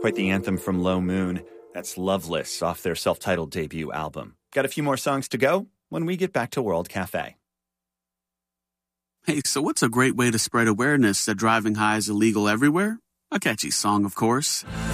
Quite the anthem from Low Moon. That's Loveless off their self-titled debut album. Got a few more songs to go when we get back to World Cafe. Hey, so what's a great way to spread awareness that driving high is illegal everywhere? A catchy song, of course.